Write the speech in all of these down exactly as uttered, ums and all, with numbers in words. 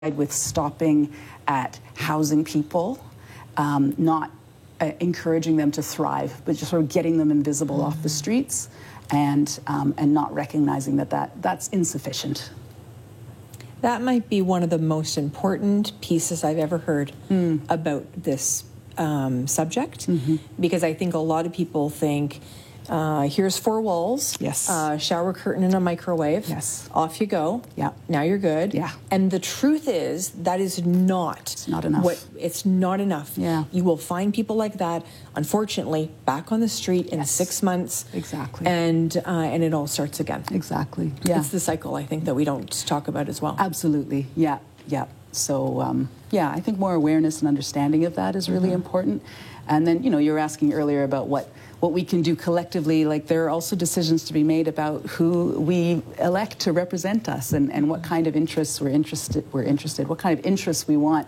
with stopping at housing people, um, not uh, encouraging them to thrive, but just sort of getting them invisible mm-hmm. off the streets, and um, and not recognizing that, that that's insufficient. That might be one of the most important pieces I've ever heard mm. about this um, subject, mm-hmm. because I think a lot of people think, Uh, here's four walls. Yes. Uh, shower curtain and a microwave. Yes. Off you go. Yeah. Now you're good. Yeah. And the truth is that is not. It's not enough. What, it's not enough. Yeah. You will find people like that, unfortunately, back on the street in yes. six months. Exactly. And uh, and it all starts again. Exactly. Yeah. It's the cycle, I think, that we don't talk about as well. Absolutely. Yeah. Yeah. So um, yeah, I think more awareness and understanding of that is really mm-hmm. important. And then, you know, you were asking earlier about what. what we can do collectively. Like, there are also decisions to be made about who we elect to represent us, and, and what kind of interests we're interested, we're interested, what kind of interests we want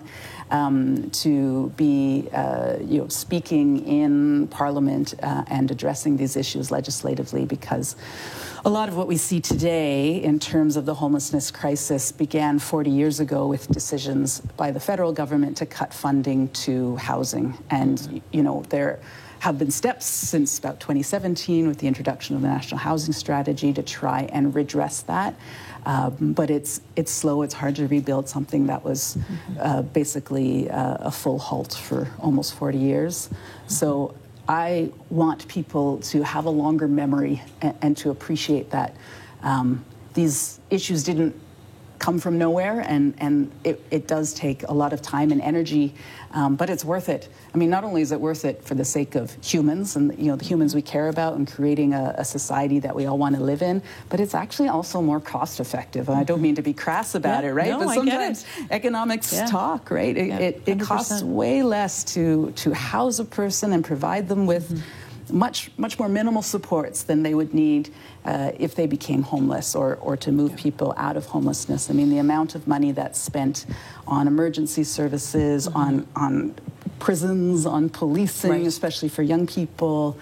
um, to be, uh, you know, speaking in Parliament uh, and addressing these issues legislatively, because a lot of what we see today in terms of the homelessness crisis began forty years ago with decisions by the federal government to cut funding to housing. And, you know, there have been steps since about twenty seventeen with the introduction of the National Housing Strategy to try and redress that. Um, but it's it's slow, it's hard to rebuild something that was uh, basically uh, a full halt for almost forty years. So I want people to have a longer memory and, and to appreciate that um, these issues didn't come from nowhere, and, and it, it does take a lot of time and energy, um, but it's worth it. I mean, not only is it worth it for the sake of humans and, you know, the humans we care about, and creating a, a society that we all want to live in, but it's actually also more cost effective. And I don't mean to be crass about yeah, it, right? No, but sometimes economics yeah. talk, right? It, yeah, it, it costs way less to, to house a person and provide them with mm-hmm. much, much more minimal supports than they would need Uh, if they became homeless, or, or to move yeah. people out of homelessness. I mean, the amount of money that's spent on emergency services, mm-hmm. on, on prisons, on policing, right. especially for young people.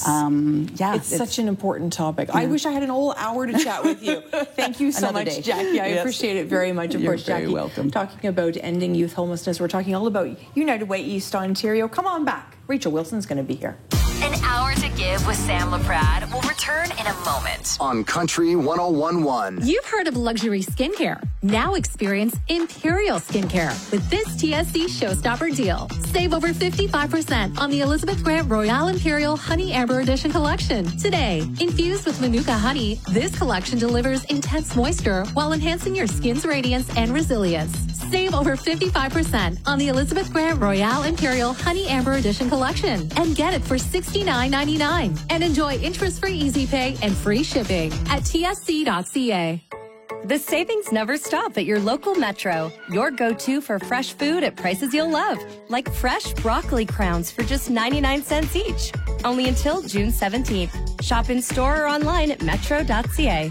Um, yeah, it's, it's such an important topic. Yeah. I wish I had an whole hour to chat with you. Thank you so much, day. Jackie. I yes. appreciate it very much. Of You're course, very Jackie. welcome. Talking about ending youth homelessness, we're talking all about United Way East Ontario. Come on back. Rachel Wilson's going to be here. An hour to give with Sam LaPrade will return in a moment. On Country one oh one point one. You've heard of luxury skincare. Now experience Imperial Skincare with this T S C Showstopper deal. Save over fifty-five percent on the Elizabeth Grant Royale Imperial Honey Amber Edition collection. Today, infused with Manuka honey, this collection delivers intense moisture while enhancing your skin's radiance and resilience. Save over fifty-five percent on the Elizabeth Grant Royale Imperial Honey Amber Edition collection and get it for sixty-nine ninety-nine. And enjoy interest-free easy pay and free shipping at T S C dot C A. The savings never stop at your local Metro. Your go-to for fresh food at prices you'll love, like fresh broccoli crowns for just ninety-nine cents each. Only until June seventeenth. Shop in store or online at metro dot C A.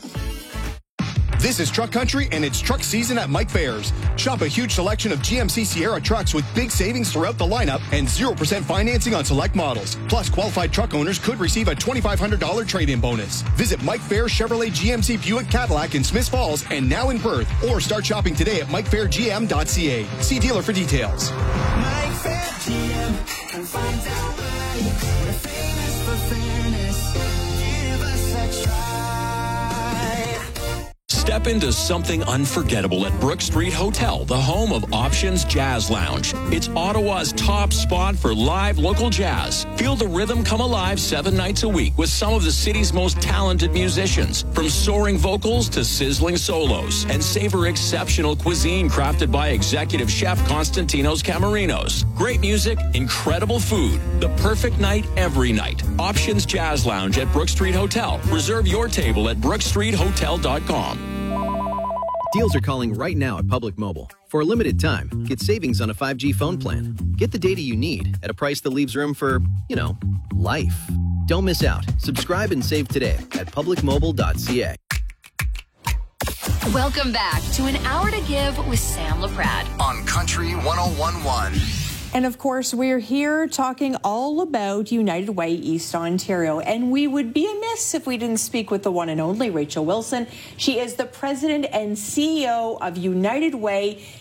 This is Truck Country, and it's truck season at Mike Fairs. Shop a huge selection of G M C Sierra trucks with big savings throughout the lineup and zero percent financing on select models. Plus, qualified truck owners could receive a twenty-five hundred dollars trade-in bonus. Visit Mike Fair Chevrolet G M C Buick Cadillac in Smiths Falls and now in Perth, or start shopping today at mike fair g m dot c a. See dealer for details. Mike Fair G M, and find out why we're famous for fairness. Give us a try. Step into something unforgettable at Brook Street Hotel, the home of Options Jazz Lounge. It's Ottawa's top spot for live local jazz. Feel the rhythm come alive seven nights a week with some of the city's most talented musicians, from soaring vocals to sizzling solos, and savor exceptional cuisine crafted by executive chef Constantinos Camarinos. Great music, incredible food, the perfect night every night. Options Jazz Lounge at Brook Street Hotel. Reserve your table at brook street hotel dot com. Deals are calling right now at Public Mobile. For a limited time, get savings on a five G phone plan. Get the data you need at a price that leaves room for, you know, life. Don't miss out. Subscribe and save today at public mobile dot c a. Welcome back to An Hour to Give with Sam LaPrade. On Country one oh one point one. And of course, we're here talking all about United Way East Ontario. And we would be amiss if we didn't speak with the one and only Rachel Wilson. She is the president and C E O of United Way